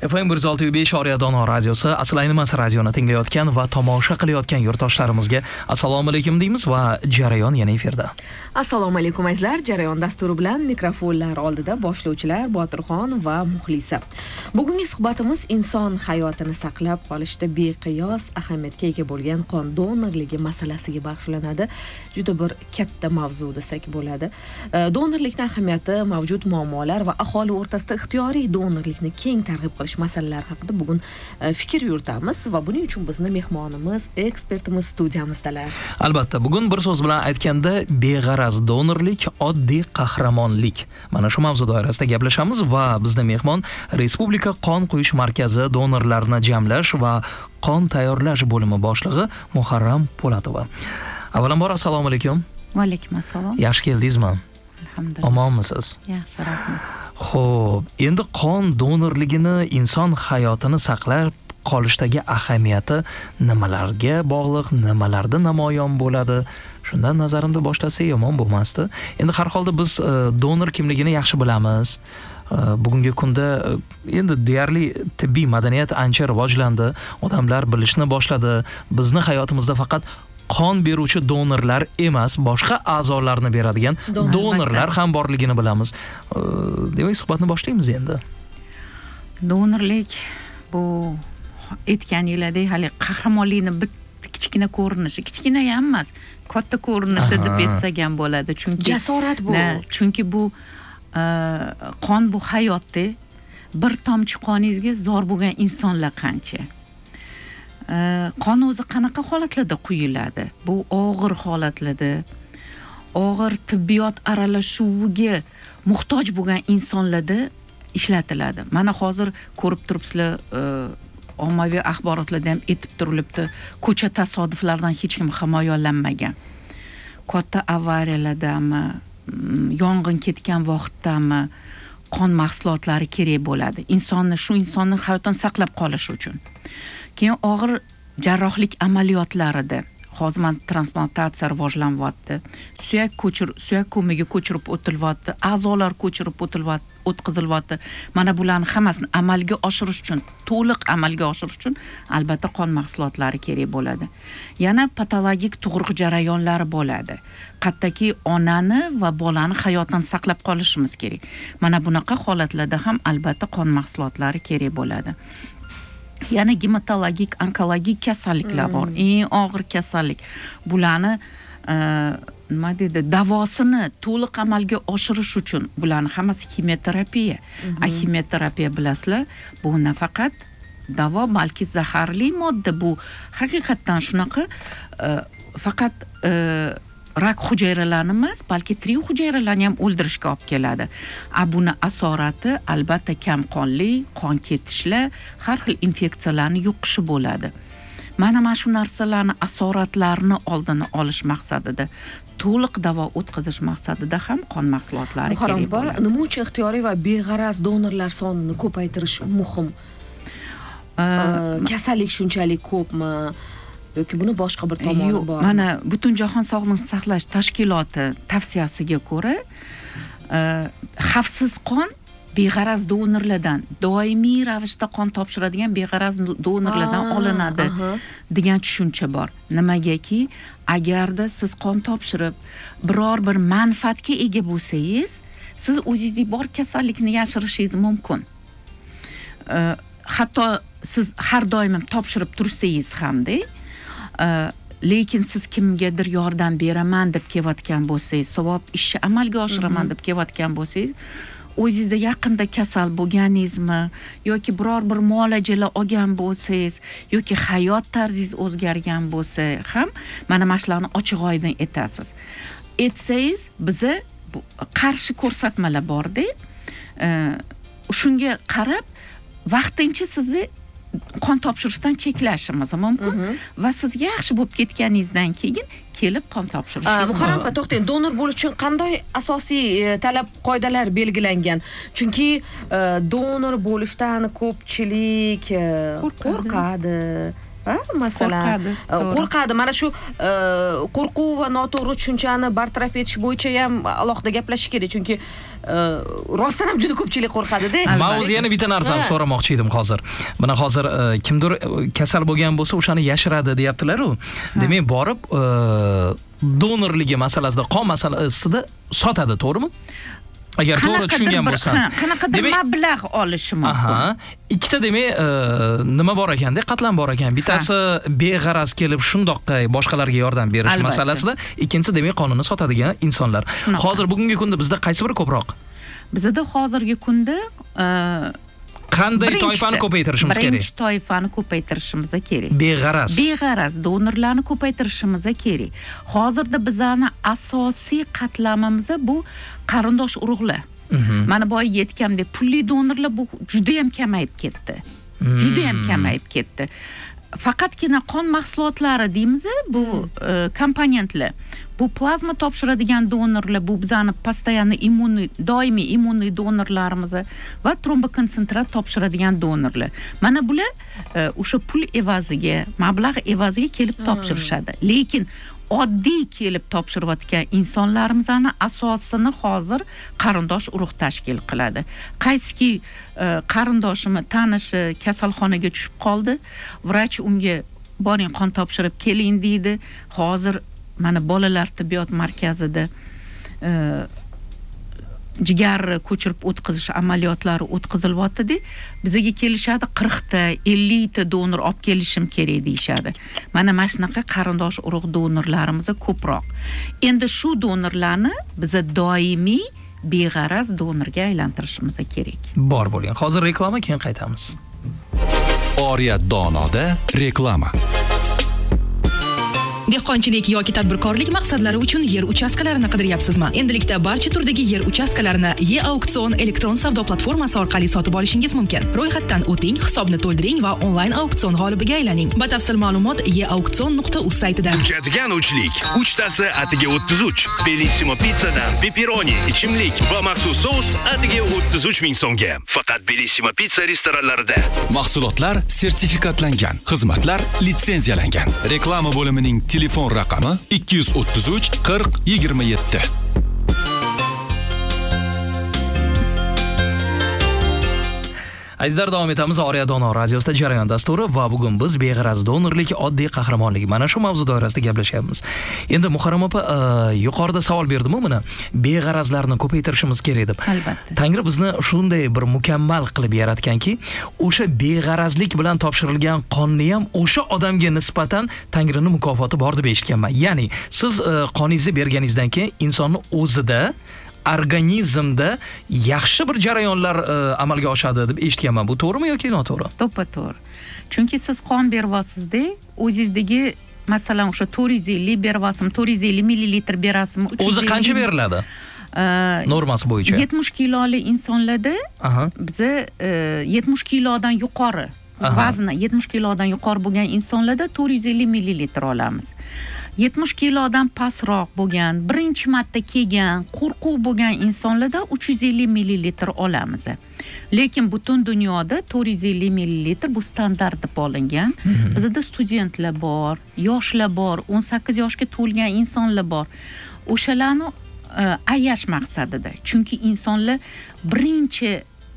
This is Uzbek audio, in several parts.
FM 106.5 Dono radiosi asl aynimas radioni tinglayotgan va tomosha qilayotgan yurtdoshlarimizga assalomu alaykum deymiz va jarayon yana efirda. Assalomu alaykum azizlar, jarayon dasturi bilan mikrofonlar oldida boshlovchilar Botirxon va Muxlisa. Bugungi suhbatimiz inson hayotini saqlab qolishda beqiyos ahamiyatga ega bo'lgan qon donorligi masalasiga bag'ishlanadi. Juda bir katta mavzu desak bo'ladi. Donorlikning ahamiyati, mavjud muammolar va aholi o'rtasida ixtiyoriy donorlikni keng targ'ib qilish masalalari haqida bugun fikr yuritamiz va buning uchun bizni mehmonimiz, ekspertimiz studiyamizdalar. Albatta, bugun bir so'z bilan aytganda beg'araz donorlik, oddiy qahramonlik. Mana shu mavzu doirasida gaplashamiz va bizning mehmon Respublika qon quyish markazi donorlarni jamlash va qon tayyorlash bo'limi boshlig'i Muharram Po'latova. Avvalambor assalomu alaykum. Va alaykum assalom. Yaxshi keldingizmi? Alhamdulillah. Omonmisiz? Yaxshi, rahmat. Xo'p, endi qon donorligini inson hayotini saqlab qolishdagi ahamiyati nimalarga bog'liq, nimalarda namoyon bo'ladi? Shundan nazarimda boshlasak yomon bo'lmasdi. Endi har holda biz donor kimligini yaxshi bilamiz. Bugungi kunda endi deyarli tibbiy madaniyat ancha rivojlandi. Odamlar bilishni boshladi. Bizni hayotimizda faqat qon beruvchi donorlar emas, boshqa a'zolarni beradigan donorlar ham borligini bilamiz. Demak, suhbatni boshlaymiz endi. Donorlik bu aytganingizdek hali qahramonlikni kichkina ko'rinishi, kichkina ham emas, katta ko'rinishi deb aytsak ham bo'ladi. Chunki jasorat bu. Chunki bu qon bu hayotda. Bir tomchi qoningizga zor bo'lgan insonlar qancha. Qon o'zi qanaqa holatlarda quyiladi? Bu og'ir holatlarda, og'ir tibbiyot aralashuviga muhtoj bo'lgan insonlarda ishlatiladi. Mana hozir ko'rib turibsizlar, ommaviy axborotlarda ham aytib turilibdi, ko'cha tasodiflaridan hech kim himoyalanmagan. Katta avariyalardami, yong'in ketgan vaqtdami qon mahsulotlari kerak bo'ladi. Shu insonni hayotini saqlab qolish uchun. Keyin og'ir jarrohlik amaliyotlarida hozir transplantatsiya rivojlanyapti. Suyak ko'miga ko'chirib o'tilyapti, a'zolar ko'chirib o'tkazilyapti. Mana bularni hammasini amalga oshirish uchun, to'liq amalga oshirish uchun albatta qon mahsulotlari kerak bo'ladi. Yana patologik tug'ruq jarayonlari bo'ladi. Qattaki onani va bolani hayotini saqlab qolishimiz kerak. Mana bunaqa holatlarda ham albatta qon mahsulotlari kerak bo'ladi. Yana gematologik, onkologik kasalliklar bor. Eng og'ir kasallik. Bularni nima deydi, davosini to'liq amalga oshirish uchun bularni hammasi kimyoterapiya. Kimyoterapiya bilasizlar, bu nafaqat davo, balki zaharli modda. Bu haqiqatdan shunaqa faqat rak hujayralarini emas, balki tirik hujayralarni ham o'ldirishga olib keladi. Buni asorati albatta kamqonli, qon ketishlar, har xil infeksiyalarni yuqishi bo'ladi. Mana shu narsalarni asoratlarini oldini olish maqsadida, to'liq davo o'tkazish maqsadida ham qon mahsulotlari kerak bo'ladi. Nima uchun ixtiyoriy va beg'araz donorlar sonini ko'paytirish muhim? Kasallik shunchalik ko'pmi? Yoki buni boshqa bir tomoni bormi? Mana Butunjahon Sog'liqni saqlash tashkiloti tavsiyasiga ko'ra, xavfsiz qon beg'araz donorlardan, doimiy ravishda qon topshiradigan beg'araz donorlardan olinadi degan tushuncha bor. Nimagaki, agarda siz qon topshirib, biror bir manfaatga ega bo'lsangiz, siz o'zingizning bor kasallikni yashirishingiz mumkin. Hatto siz har doim topshirib tursangiz hamda, lekin siz kimgadir yordam beraman deb kelayotgan bo'lsangiz, savob ishni amalga oshiraman deb kelayotgan bo'lsangiz, o'zingizda yaqinda kasal bo'lganingizmi yoki biror bir muolajalar olgan bo'lsangiz yoki hayot tarzingiz o'zgargan bo'lsa ham mana shularni ochiq-oydin aytasiz. Aytsangiz, biza qarshi ko'rsatmalar bor-da. Shunga qarab vaqtincha sizni qon topshirishdan cheklashimiz mumkin va siz yaxshi bo'lib ketganingizdan keyin kelib qon topshirishingiz mumkin. Muharram, to'xtang, donor bo'lish uchun qanday asosiy talab qoidalar belgilangan? Chunki donor bo'lishdan ko'pchilik qo'rqadi. Masalan, Qo'rqadi, qo'rqadi. Mana shu qo'rquv va noto'g'ri tushunchani bartaraf etish bo'yicha ham alohida gaplashish kerak, chunki rostdan ham juda ko'pchilik qo'rqadi-da. Men o'zi yana bitta narsani so'ramoqchi edim hozir. Mana hozir kimdir kasal bo'lgan bo'lsa, o'shani yashiradi deyaptilar-ku. Demak, borib donorligi masalasida, qon masalasida sotadi, to'g'rimi? Agar to'g'ri tushungan bo'lsam. Qanaqadir mablag' olishi mumkin. Ikkita demak nima bor ekanda, qatlam bor ekan. Bittasi beg'araz kelib shundoqqa boshqalarga yordam berish masalasida, ikkinchisi demak qonini sotadigan insonlar. Hozir bugungi kunda bizda qaysi biri ko'proq? Bizda hozirgi kunda qanday toifani ko'paytirishimiz kerak? Birinchi toifani ko'paytirishimiz kerak. Beg'araz donorlarni ko'paytirishimiz kerak. Hozirda bizani asosiy qatlamimiz bu qarindosh urug'lar. Mana boya aytgandek, pulli donorlar bu juda ham kamayib ketdi. Faqatgina qon mahsulotlari deymiz, bu komponentlar. Bu plazma topshiradigan donorlar, bu bizani постоянно doimiy immuniy donorlarimiz va trombokonsentrat topshiradigan donorlar. Mana bular o'sha pul evaziga, mablag' evaziga kelib topshirishadi. Lekin oddiy kelib topshirayotgan insonlarimizni asosini hozir qarindosh urug' tashkil qiladi. Qaysiki qarindoshimi tanishi kasalxonaga tushib qoldi, vrach unga boring qon topshirib keling deydi. Hozir mana bolalar tibbiyot markazida jigar ko'chirib o'tkazish amaliyotlari o'tkazilyapti. Bizga kelishadi 40 ta, 50 ta donor olib kelishim kerak deyshadi. Mana shunaqa qarindosh urug' donorlarimiz ko'proq. Endi shu donorlarni biz doimiy beg'araz donorga aylantirishimiz kerak. Bor bo'ling. Hozir reklama, keyin qaytamiz. Oriyat donoda reklama. Dehqonchilik yoki tadbirkorlik maqsadlari uchun yer uchastkalarini qidiryapsizmi? Endilikda barcha turdagi yer uchastkalarini E-auksion elektron savdo platformasi orqali sotib olishingiz mumkin. Ro'yxatdan o'ting, hisobni to'ldiring va onlayn auksion g'olibiga aylaning. Batafsil ma'lumot eauksion.uz saytida. Uchadigan uchlik, uchtasi atiga 33. Bellissimo pizzadan pepperoni, ichimlik va maxsus sous atiga 33 ming so'mga. Faqat Bellissimo pizza restoranlarida. Mahsulotlar sertifikatlangan, xizmatlar litsenziyalangan. Reklama bo'limining telefon raqami 233 40 27. Azizlar, davom etamiz. Oriyat dono radiosida jarayon dasturi va bugun biz beg'araz donorlik, oddiy qahramonlik mana shu mavzu doirasida gaplashyapmiz. Endi Muharram opa yuqorida savol berdim-ku, mana beg'arazlarni ko'paytirishimiz kerak deb. Albatta. Tangri bizni shunday bir mukammal qilib yaratganki, o'sha beg'arazlik bilan topshirilgan qonni ham o'sha odamga nisbatan Tangrining mukofoti bor deb eshitganman. Ya'ni siz qoningizni berganingizdan keyin insonning o'zida organizmda yaxshi bir jarayonlar amalga oshadi deb eshitganman. Bu to'g'rimi yoki noto'g'ri? To'g'ri. Chunki siz qon beryapsizda, o'zingizdagi masalan o'sha 450 beryapsizmi, 450 millilitr beryapsizmi? O'zi qancha beriladi? Normasi bo'yicha. 70 kiloli insonlarda biz 70 kilodan yuqori vazni 70 kilodan yuqori bo'lgan insonlarda 450 millilitr olamiz. 70 kilodan pastroq bo'lgan, birinchi marta kelgan, qo'rquv bo'lgan insonlarda 350 millilitr olamiz. Lekin butun dunyoda 450 millilitr bu standart deb olingan. Bizda studentlar bor, yoshlar bor, 18 yoshga to'lgan insonlar bor. O'shalarni ayash maqsadida. Chunki insonlar birinchi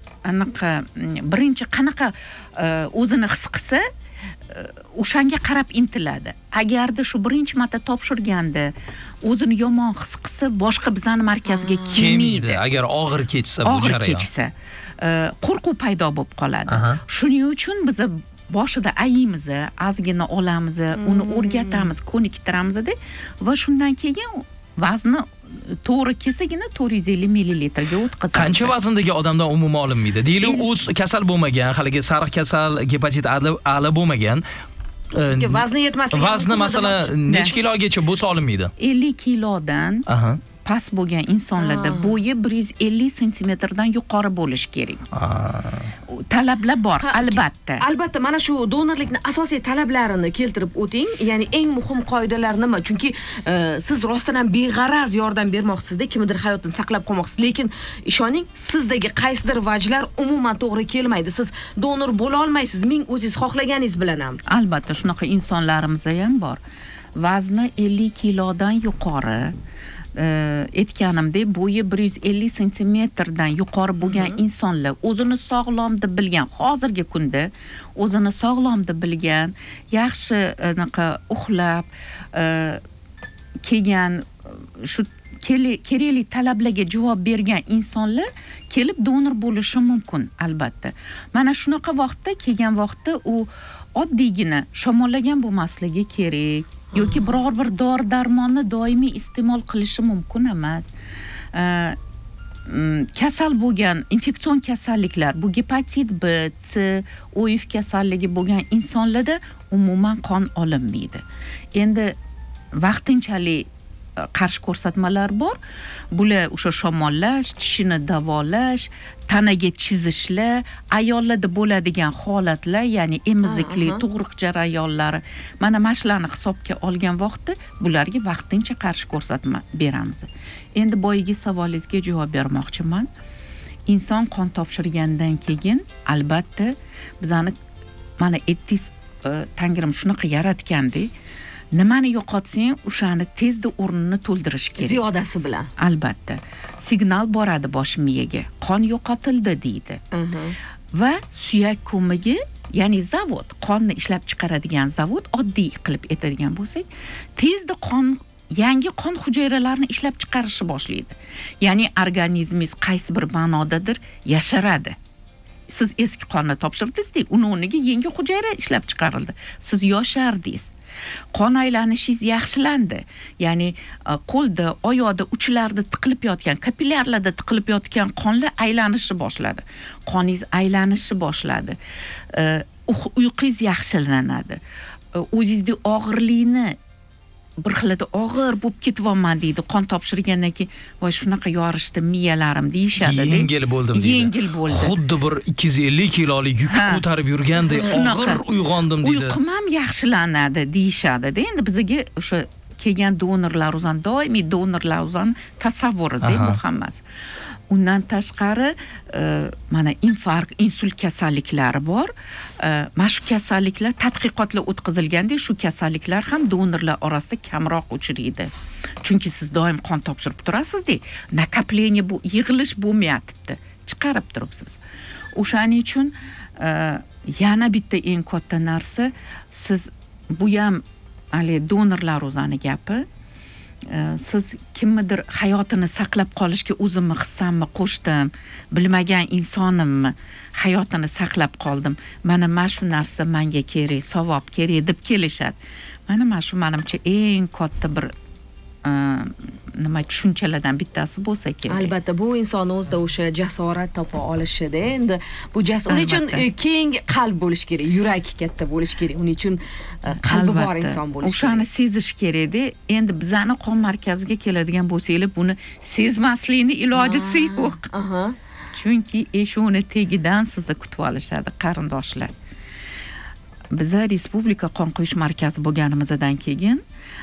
qanaqa o'zini his qilsa, o'shanga qarab intiladi. Agarda shu birinchi marta topshirganda o'zini yomon his qilsa, boshqa bizani markazga kelmaydi. Agar og'ir kechsa bu jarayon. Qo'rquv paydo bo'lib qoladi. Shuning uchun biz boshida ayimiz, ozgina olamiz, uni o'rgatamiz, ko'niktiramiz-da va shundan keyin vazni to'g'ri kesagina 450 millilitrga o'tkazamiz. Qancha vazndagi odamdan umuman olinmaydi? Deylik, u kasal bo'lmagan, haligi sariq kasal, gepatit A bo'lmagan, vazni yetmasligi. Vazni masalan necha kilogacha bo'lsa olinmaydi? 50 kilodan past bo'lgan insonlarda bo'yi 150 santimetrdan yuqori bo'lishi kerak. Talablar bor, albatta. Albatta, mana shu donorlikning asosiy talablarini keltirib o'ting. Ya'ni eng muhim qoidalar nima? Chunki siz rostdan ham beg'araz yordam bermoqchisizda, kimnidir hayotini saqlab qolmoqchisiz, lekin ishoning, sizdagi qaysidir vajlar umuman to'g'ri kelmaydi. Siz donor bo'la olmaysiz, ming o'zingiz xohlaganingiz bilan ham. Albatta, shunaqa insonlarimiz ham bor. Vazni 50 kilodan yuqori, aytganimdek, bo'yi 150 santimetrdan yuqori bo'lgan insonlar o'zini sog'lom deb bilgan, hozirgi kunda o'zini sog'lom deb bilgan, yaxshi uxlab kelgan, shu kerakli talablarga javob bergan insonlar kelib donor bo'lishi mumkin, albatta. Mana shunaqa vaqtda kelgan vaqtda u oddiygina shamollagan bo'lmasligi kerak yoki biror bir dori-darmonni doimiy iste'mol qilishi mumkin emas. Kasal bo'lgan infeksion kasalliklar, bu gepatit B, C, OIF kasalligi bo'lgan insonlarda umuman qon olinmaydi. Endi vaqtinchalik qarshi ko'rsatmalar bor. Bular o'sha shamollash, tishini davolash, tanaga chizishlar, ayollarda bo'ladigan holatlar, ya'ni emizikli, tug'ruq jarayonlari. Mana shularni hisobga olgan vaqtda bularga vaqtincha qarshi ko'rsatma beramiz. Endi boyagi savolingizga javob bermoqchiman. Inson qon topshirgandan keyin albatta bizani mana aytdingiz, Tangrim shunaqa yaratgandi. Nimani yo'qotsang, o'shani tezda o'rnini to'ldirish kerak. Ziyodasi bilan. Albatta. Signal boradi bosh miyaga. Qon yo'qotildi deydi. Va suyak ko'migi, ya'ni zavod, qonni ishlab chiqaradigan zavod, oddiy qilib aytadigan bo'lsak, tezda yangi qon hujayralarini ishlab chiqarishni boshlaydi. Ya'ni organizmingiz qaysi bir ma'nodadir yasharadi. Siz eski qonni topshirdingiz-ku, uni o'rniga yangi hujayra ishlab chiqarildi. Siz yoshardingiz. Qon aylanishingiz yaxshilandi. Ya'ni qo'lda, oyoqda, uchlarda tiqilib yotgan, kapillyarlarda tiqilib yotgan qonlar aylanishni boshladi. Qoningiz aylanishi boshladi. Uyqungiz yaxshilanadi. O'zingizda og'irlikni bir xilda og'ir bo'lib ketyapman deydi. Qon topshirgandan keyin, voy shunaqa yorishdi miyalarim deyishadi. Yengil bo'ldim deydi. Yengil bo'ldi. Xuddi bir 250 kilolik yuk ko'tarib yurgandek og'ir uyg'ondim deydi. Uyqum ham yaxshilanadi deyishadi. Endi bizga o'sha kelgan donorlar o'zan doimiy donorlar o'zan tasavvurida bu hammasi. Undan tashqari mana infarkt, insult kasalliklari bor. Mana shu kasalliklar tadqiqotlar o'tkazilganda, shu kasalliklar ham donorlar orasida kamroq uchraydi. Chunki siz doim qon topshirib turasiz-da, nakapleniya bu yig'ilish bo'lmayapti. Chiqarib turibsiz. O'shaning uchun yana bitta eng katta narsa, siz bu ham hali donorlar o'zani gapi. Siz kimnidir hayotini saqlab qolishga o'zimni hissamni qo'shdim, bilmagan insonimni hayotini saqlab qoldim. Mana shu narsa menga kerak, savob kerak deb kelishadi. Mana shu menimcha eng katta bir tushunchalardan bittasi bo'lsa kerak. Albatta, bu inson o'zida o'sha jasorat topa olishida. Endi bu uning uchun keng qalb bo'lish kerak, yurak katta bo'lish kerak. Uning uchun qalbi bor inson bo'lish kerak. O'shani sezish kerak-da. Endi bizani qon markaziga keladigan bo'lsanglar, buni sezmaslikni ilojisi yo'q. Chunki eshuni tegidan sizni kutib olishadi qarindoshlar. Biza respublika qon quyish markazi bo'lganimizdan keyin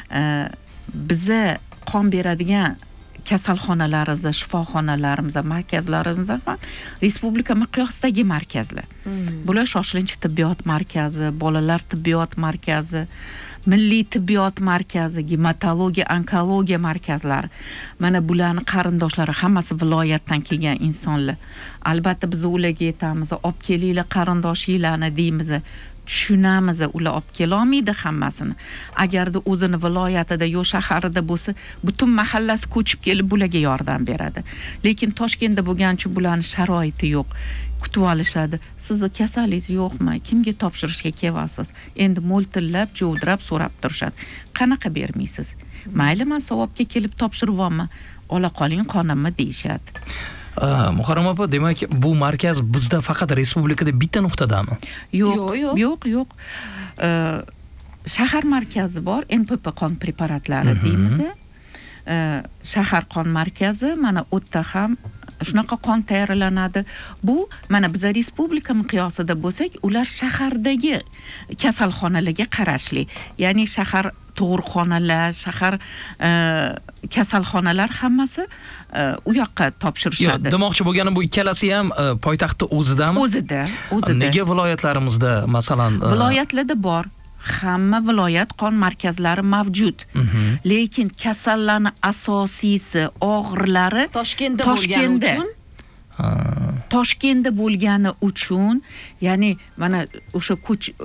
biza qon beradigan kasalxonalarimiz, shifoxonalarimiz, markazlarimiz ham respublika miqyosidagi markazlar. Bular shoshilinch tibbiyot markazi, bolalar tibbiyot markazi, milliy tibbiyot markazi, gematologiya, onkologiya markazlari. Mana bularning qarindoshlari hammasi viloyatdan kelgan insonlar. Albatta biz ularga aytamiz, olib kelinglar qarindoshinglarni deymiz. Tushunamiz, ular olib kela olmaydi hammasini. Agarda o'zini viloyatida yo shaharida bo'lsa, butun mahallasi ko'chib kelib bularga yordam beradi. Lekin Toshkentda bo'lgancha bularning sharoiti yo'q. Kutib olishadi. Sizni kasalingiz yo'qmi? Kimga topshirishga kelyapsiz? Endi mo'ltillab, jovdirab so'rab turishadi. Qanaqa bermaysiz? Mayli, men savobga kelib topshiribman. Ola qoling qonimni deyishadi. Muharram opa, demak, bu markaz bizda faqat respublikada bitta nuqtadami? Yo'q. Shahar markazi bor, NPP qon preparatlari deymiz. shahar qon markazi mana u yerda ham shunaqa qon tayyorlanadi. Bu mana biz respublika miqyosida bo'lsak, ular shahardagi kasalxonalarga qarashli. Ya'ni shahar tug'ruqxonalar, shahar kasalxonalar hammasi u yoqqa topshirishadi. Yo'q, demoqchi bo'lganim bu ikkalasi ham poytaxtda o'zidami? O'zida. Nega viloyatlarimizda, masalan, viloyatlarda bor. Hamma viloyat qon markazlari mavjud. Lekin kasallarni asosiysi og'irlari Toshkentda bo'lgani uchun Toshkentda bo'lgani uchun, ya'ni mana o'sha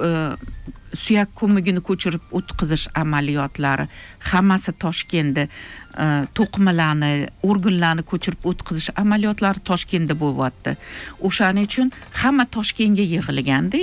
suyak ko'migini ko'chirib o'tkazish amaliyotlari hammasi Toshkentda, to'qimalarni, organlarni ko'chirib o'tkazish amaliyotlari Toshkentda bo'lyapti. O'shaning uchun hamma Toshkentga yig'ilganda,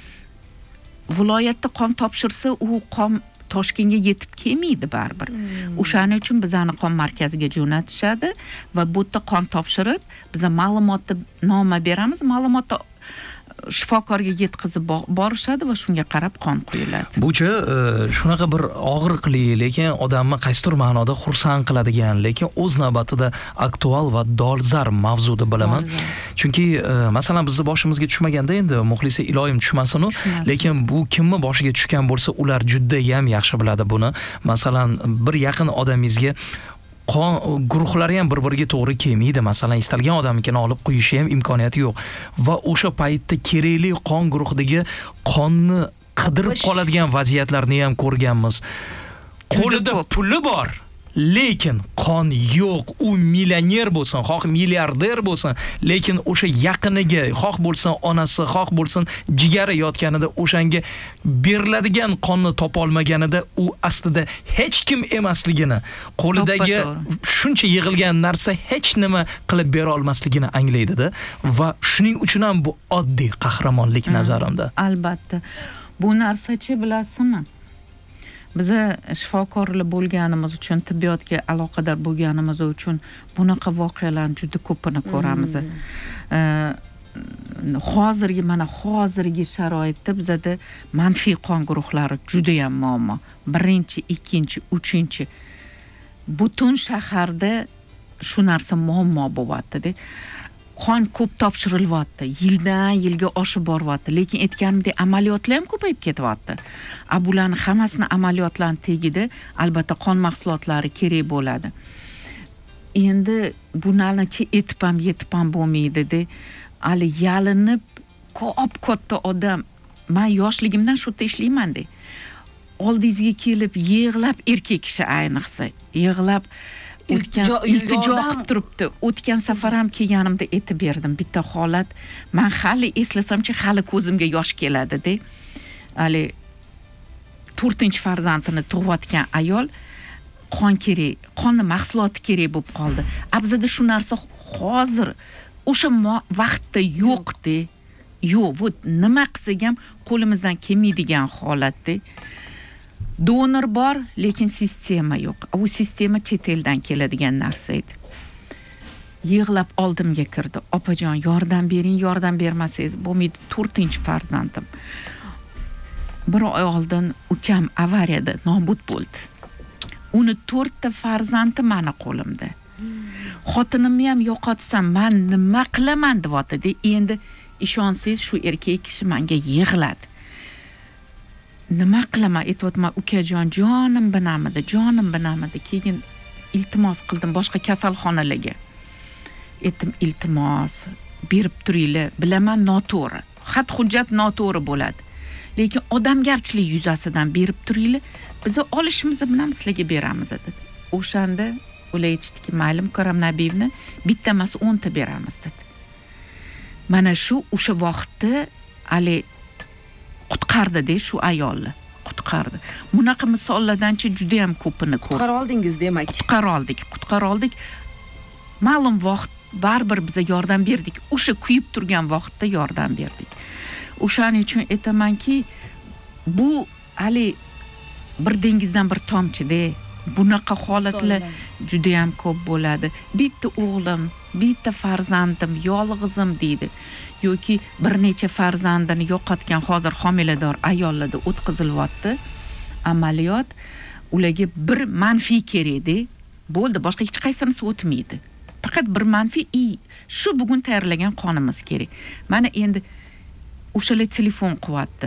viloyatda qon topshirsa, u qon Toshkentga yetib kelmaydi baribir. O'shaning uchun bizani qon markaziga jo'natishadi va bu yerda qon topshirib, biz ma'lumotni noma beramiz, ma'lumotni shifokorga yetkazib borishadi va shunga qarab qon quyiladi. Bu-chi shunaqa bir og'riqli, lekin odamni qaysidir ma'noda xursand qiladigan, lekin o'z navbatida aktual va dolzarb mavzu deb bilaman. Chunki masalan bizni boshimizga tushmaganda endi muxlisi iloyim tushmasin-u, lekin bu kimni boshiga tushgan bo'lsa, ular juda ham yaxshi biladi buni. Masalan, bir yaqin odamingizga qon guruhlari ham bir-biriga to'g'ri kelmaydi. Masalan, istalgan odamnikini olib qo'yishi ham imkoniyati yo'q va o'sha paytda kerakli qon guruhidagi qonni qidirib qoladigan vaziyatlarni ham ko'rganmiz. Qo'lida puli bor, lekin qon yo'q. U millioner bo'lsin, xoh milliarder bo'lsin, lekin o'sha yaqiniga, xoh bo'lsin onasi, xoh bo'lsin jigari yotganida o'shanga beriladigan qonni topa olmaganida u aslida hech kim emasligini, qo'lidagi shuncha yig'ilgan narsa hech nima qilib bera olmasligini anglaydi-da va shuning uchun ham bu oddiy qahramonlik nazarimda. Albatta. Bu narsachi bilasizmi? Biza shifokorlar bo'lganimiz uchun, tibbiyotga aloqador bo'lganimiz uchun bunaqa voqealarni juda ko'pini ko'ramiz. Hozirgi sharoitda bizada manfiy qon guruhlari juda ham muammo. 1-chi, 2-chi, 3-chi. Butun shaharda shu narsa muammo bo'lyapti-da. Qon ko'p topshirilyapti, yildan yilga oshib boryapti, lekin aytganimdek amaliyotlar ham ko'payib ketyapti. Bularning hammasini amaliyotlarning tegida albatta qon mahsulotlari kerak bo'ladi. Endi bunlarni etib ham bo'lmaydi-da. Ali yalinib katta odam, men yoshligimdan shu yerda ishlayman-da. Oldingizga kelib yig'lab, erkak kishi ayniqsa yig'lab iltijo qilib turibdi. O'tgan safar ham kelganimda aytib berdim. Bitta holat, men hali eslasamchi, hali ko'zimga yosh keladi-da. Ali 4-farzandini tug'ayotgan ayol qon kerak, qonni mahsuloti kerak bo'lib qoldi. Bizada shu narsa hozir o'sha vaqtda yo'q-da. Yo'q, bu nima qilsak ham qo'limizdan kelmaydigan holatda. Donor bor, lekin sistema yo'q. U sistema chet eldan keladigan narsa edi. Yig'lab oldimga kirdi. Opajon, yordam bering, yordam bermasangiz bo'lmaydi, 4-farzandim. Bir oy oldin ukam avariyada nobud bo'ldi. Uni 4 farzandi meni qo'limda. Xotinimni ham yo'qotsam, men nima qilaman deyapti. Endi ishonsangiz shu erkak kishi menga yig'ladi. Nima qilaman, aytayotman, ukajon, jonim binamidi. Keyin iltimos qildim boshqa kasalxonalarga. Aytdim, iltimos berib turinglar, bilaman noto'g'ri. Xat hujjat noto'g'ri bo'ladi. Lekin odamgarchilik yuzasidan berib turinglar, biz olishimiz bilan sizlarga beramiz dedi. O'shanda ular aytishdiki, mayli Mukarram Nabiyevni bitta emas 10 ta beramiz dedi. Mana shu o'sha vaqtda ali qutqardi-da shu ayolni. Qutqardi. Bunaqa misollardanchi juda ham ko'pini ko'rdim. Qutqara oldingiz demak. Qutqara oldik. Ma'lum vaqt baribir biz yordam berdik. O'sha kuyib turgan vaqtda yordam berdik. O'shaning uchun aytamanki, bu ali bir dengizdan bir tomchi-da. Bunaqa holatlar juda ham ko'p bo'ladi. Bitta o'g'lim, bitta farzandim, yolg'izim deydi. Yoki bir necha farzandini yo'qotgan hozir homilador ayollarda o'tkazilyapti amaliyot. Ularga bir manfiy kerak-da. Bo'ldi, boshqa hech qaysinisi o'tmaydi. Faqat bir manfiy shu bugun tayyorlagan qonimiz kerak. Mana endi o'shalar telefon qilyapti.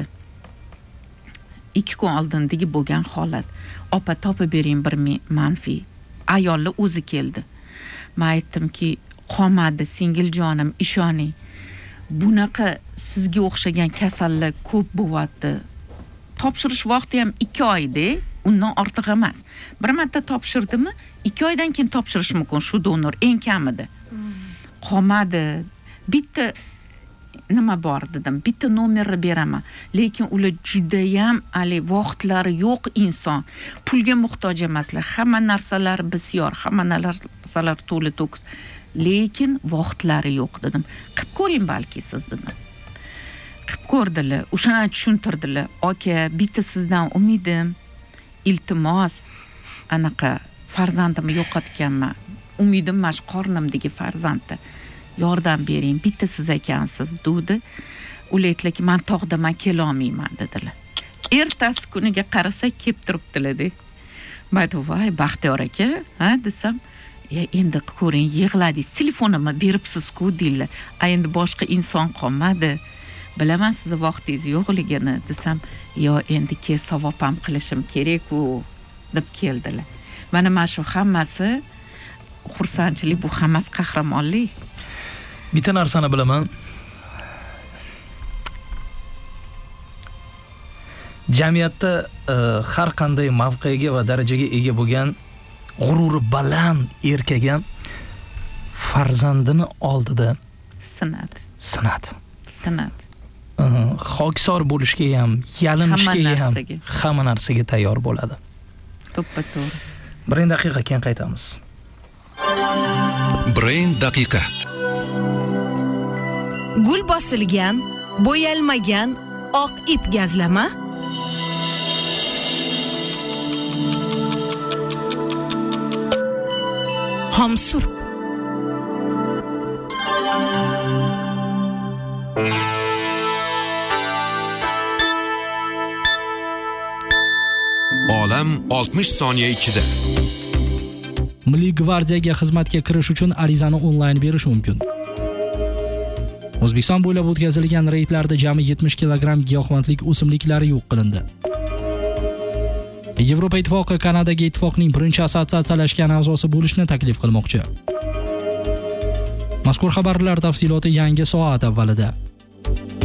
2 kun oldindagi bo'lgan holat. Opa topib bering bir manfiy. Ayollar o'zi keldi. Men aytdimki, qolmadi singiljonim, ishoning. Bunaqa sizga o'xshagan kasallar ko'p bo'lyapti. Topshirish vaqti ham 2 oyda, undan ortiq emas. Bir marta topshirdimi, 2 oydan keyin topshirish mumkin shu donor eng kamida. Qolmadi. Bitta nima bor dedim, bitta nomerni beraman. Lekin ular juda ham vaqtlari yo'q inson. Pulga muhtoj emaslar. Hamma narsalar bisyor, hamma narsalar to'la to'kis. Lekin vaqtlari yo'q dedim. Qilib ko'ring balki siz dedim. Qilib ko'rdilar, o'shani tushuntirdilar. Aka, bitta sizdan umidim, iltimos, anaqa farzandimni yo'qotganman. Umidim mash qornimdagi farzandni. Yordam bering, bitta siz ekansiz, dedi. Ular aytdilarki, men tog'daman, kela olmayman dedilar. Ertasi kuniga qarasa kelib turibdilar-da. Men aytdim, voy, Baxtiyor aka, ha desam, endi ko'ring, yig'ladingiz, telefonimni beribsiz-ku deydilar. Endi boshqa inson qolmadi. Bilaman sizni vaqtingiz yo'qligini desam, yo endi savob ham qilishim kerak-ku deb keldilar. Mana shu hammasi xursandchilik, bu hammasi qahramonlik. Bitta narsani bilaman. Jamiyatda har qanday mavqega va darajaga ega bo'lgan g'ururi baland erkak farzandini oldida sinadi. Xokisor bo'lishga ham, yalinishga ham, hamma narsaga tayyor bo'ladi. To'ppa-to'g'ri. Bir daqiqa keyin qaytamiz. Brain daqiqa. Gul bosilgan, bo'yalmagan oq ip gazlama. Xomsurp. Olam 60 soniya ichida. Milliy gvardiyaga xizmatga kirish uchun arizani onlayn berish mumkin. O'zbekiston bo'ylab o'tkazilgan reydlarda jami 70 kilogramm giyohvandlik o'simliklari yo'q qilindi. Yevropa Ittifoqi Kanadaga ittifoqning birinchi assotsiatsiyalashgan a'zosi bo'lishni taklif qilmoqchi. Mazkur xabarlar tafsiloti yangi soat avvalida.